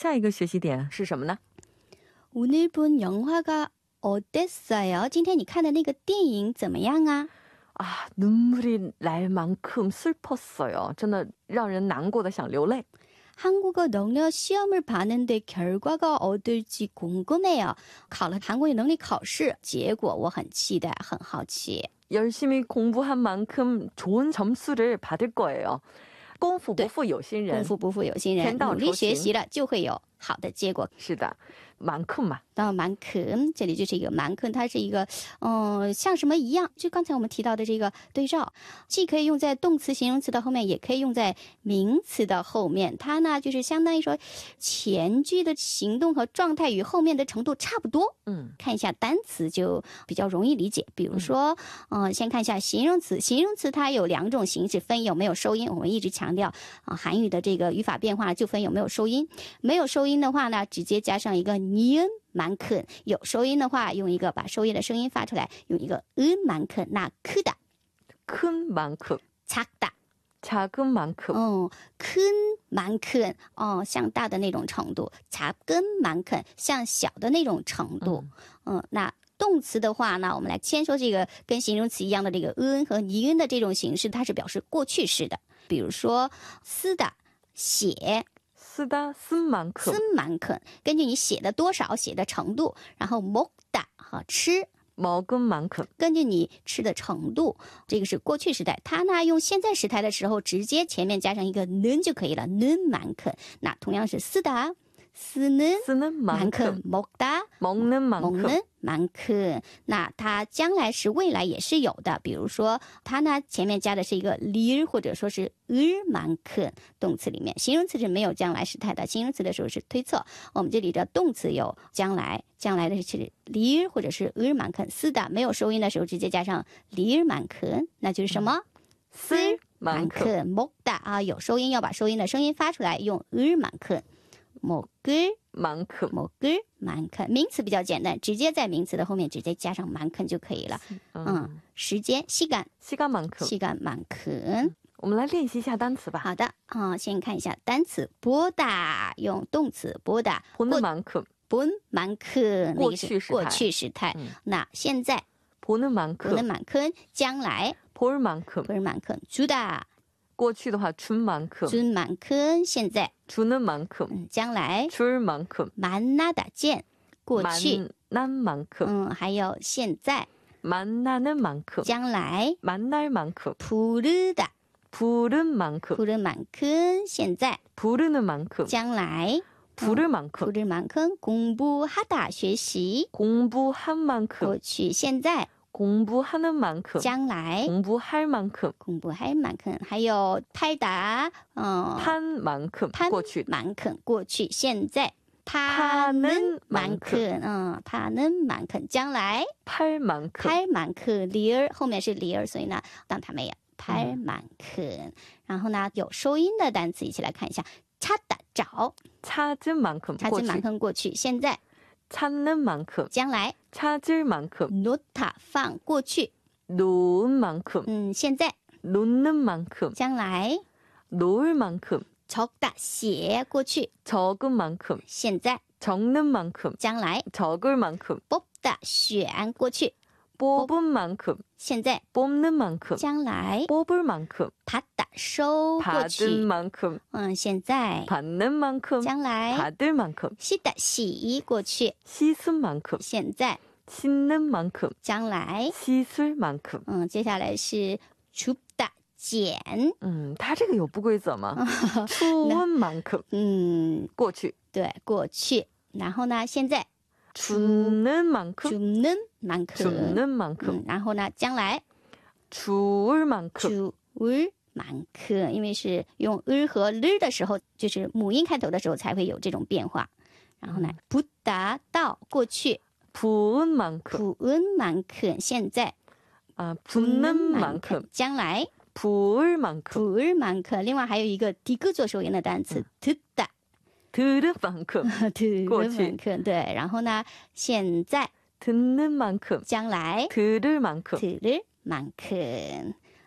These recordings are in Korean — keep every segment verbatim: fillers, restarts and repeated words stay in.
下一个学习点是什么呢？ 오늘 본 영화가 어땠어요? 今天你看的那个电影怎么样啊？ 아, 눈물이 날 만큼 슬펐어요. 真的让人难过的想流泪。 한국어 능력 시험을 봤는데 결과가 어떨지 궁금해요. 考了韩国语能力考试，结果我很期待，很好奇。 열심히 공부한 만큼 좋은 점수를 받을 거예요. 功夫不负有心人， 功夫不负有心人，努力学习了就会有好的结果。 是的，만큼嘛， 到만큼这里就是一个만큼，它是一个嗯像什么一样，就刚才我们提到的这个对照，既可以用在动词形容词的后面，也可以用在名词的后面。它呢就是相当于说前句的行动和状态与后面的程度差不多。嗯，看一下单词就比较容易理解。比如说嗯、呃、先看一下形容词，形容词它有两种形式，分有没有收音。我们一直强调啊、呃、韩语的这个语法变化就分有没有收音。没有收音的话呢，直接加上一个니은 만큼，有收音的话，用一个把收音的声音发出来，用一个은 만큼，那크다， 큰 만큼， 작다， 작은 만큼， 哦，큰 만큼，哦，像大的那种程度，작은 만큼，像小的那种程度，嗯，嗯那。动词的话呢，我们来先说这个跟形容词一样的这个은和니은的这种形式，它是表示过去式的。比如说쓰다，写。 쓰다 쓴 만큼， 쓴 만큼，根据你写的多少，写的程度，然后먹다和吃 먹은 만큼， 根据你吃的程度，这个是过去时态。它呢用现在时态的时候，直接前面加上一个는就可以了，는 만큼。那同样是쓰다。 쓰는, 쓰는 만큼, 만큼, 먹다, 먹는 만큼, 먹는 만큼。那它将来时未来也是有的，比如说它呢前面加的是一个lir或者说是을 만큼，动词里面，形容词是没有将来时态的，形容词的时候是推测。我们这里的动词有将来，将来的是lir或者是을 만큼，쓰다没有收音的时候直接加上lir 만큼，那就是什么？쓸 만큼 먹다啊，有收音要把收音的声音发出来，用을 만큼。먹을 만큼， 먹을 만큼，名词比较简单，直接在名词的后面直接加上만큼就可以了。嗯，时间시간 시간 만큼， 시간 만큼。 我们来练习一下单词吧。 好的啊，先看一下单词보다，用动词보다， 보는 만큼， 본 만큼， 过去时态。 过去时态。那现在 보는 만큼， 보는 만큼， 将来 볼 만큼， 볼 만큼， 주다。 过去的话준 만큼， 준 만큼， 现在 주는 만큼， 嗯，将来 줄 만큼， 만나다见，过去 만난 만큼， 嗯，还有现在 만나는 만큼， 将来 만날 만큼， 부르다 부른 만큼， 부른 만큼， 现在 부르는 만큼， 将来 부를 만큼， 부를 만큼， 공부하다 学习 공부한 만큼， 过去现在 공부하는 만큼， 将来 공부할 만큼， 공부할 만큼， 还有팔다 어, 판 만큼， 판 过去 만큼 过去现在 파는 파는 만큼， 만큼， 嗯， 파는 만큼， 将来 팔 만큼， 팔 만큼， 리얼后面是 리얼， 所以呢当它没有 팔 만큼。 然后呢有收音的单词一起来看一下， 찾다 找 찾은 만큼， 过 찾은 去 만큼 过去现在 찾는 만큼， 将来 찾을 만큼， 놓다 放过去 놓은 만큼， 嗯现在 놓는 만큼， 将来 놓을 만큼， 적다 写过去 적은 만큼， 现在 적는 만큼， 将来 적을 만큼， 뽑다 选过去 뽑은 만큼， 现在 뽑는 만큼， 将来 뽑을 만큼， 받다 收过去 받은 만큼， 嗯现在 받는 만큼， 将来 받을 만큼， 씻다 洗过去 씻은 만큼， 现在 씻는 만큼， 将来 씻을 만큼。 嗯接下来是줍다 捡嗯，它这个有不规则吗？추운 만큼， 嗯过去对过去然后呢现在 줍는 만큼， 줍는 만큼 줍는 만큼， 嗯然后呢将来 추울 만큼， 추울 만큼， 因为是用을和를的时候，就是母音开头的时候才会有这种变化。然后呢，붓다到过去 부은 만큼， 부은 만큼现在 아 붓는 만큼， 将来 부을 만큼， 부을 만큼。另外还有一个디귿做收音的单词 듣다 들은 만큼， 들은 만큼。对，然后呢，现在 듣는 만큼， 将来 들을 만큼， 들을 만큼。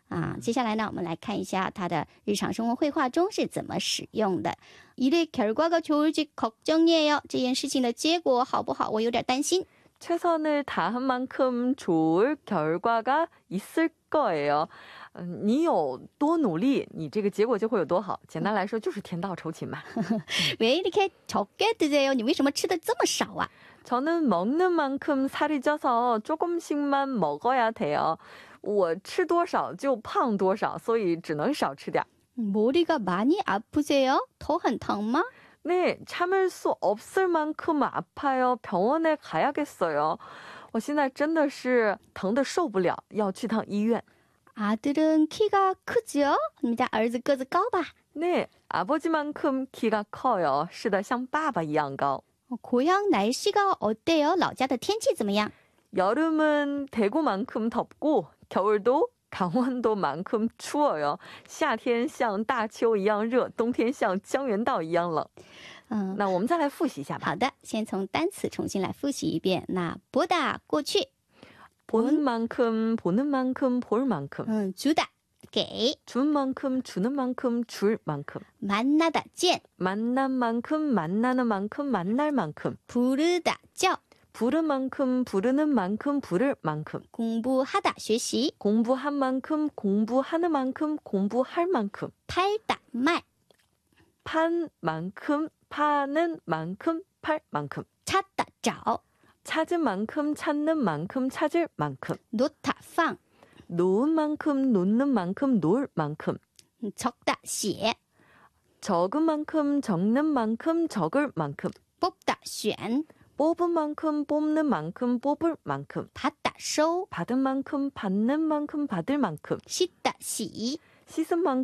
啊，接下来呢，我们来看一下它的日常生活绘画中是怎么使用的。일의 결과가 좋을지 걱정이에요. 这件事情的结果好不好？我有点担心。 최선을 다한 만큼 좋을 결과가 있을 거예요. 你有多努力，你这个结果就会有多好。简单来说，就是天道酬勤嘛。 왜 이렇게 적게 드세요? 你为什么吃的这么少啊？ 저는 먹는 만큼 살이 쪄서 조금씩만 먹어야 돼요. 我吃多少就胖多少，所以只能少吃点。 머리가 많이 아프세요? 头很疼吗？ 네, 참을 수 없을 만큼 아파요. 병원에 가야겠어요. 我现在真的是疼得受不了，要去趟医院。 아들은 키가 크죠? 你们家儿子个子高吧？ 네, 아버지만큼 키가 커요. 是的，像爸爸一样高。 고향 날씨가 어때요? 老家的天气怎么样？ 여름은 대구만큼 덥고 겨울도 강원도만큼 추워요. 夏天像大邱一样热，冬天像江原道一样冷。 嗯， 那我们再来复习一下吧。 好的，先从单词重新来复习一遍。那보다过去， 보는 만큼 보는 만큼 볼 만큼 嗯，주다给， 준 만큼 주는 만큼 줄 만큼 만나다见， 만난 만큼 만나는 만큼 만날 만큼 부르다叫， 부른 만큼 부르는 만큼 부를 만큼 공부하다学习， 공부한 만큼 공부하는 만큼 공부할 만큼 팔다卖， 판 만큼 파는 만큼 팔 만큼 찾다找， 찾은 만큼 찾는 만큼 찾을 만큼 놓다放， 놓은 만큼 놓는 만큼 놓을 만큼 적다写， 적은 만큼 적는 만큼 적을 만큼 뽑다选， 뽑은 만큼 뽑는 만큼 뽑을 만큼 받다收， 받은 만큼 받는 만큼 받을 만큼 씻다洗， 씻은 만큼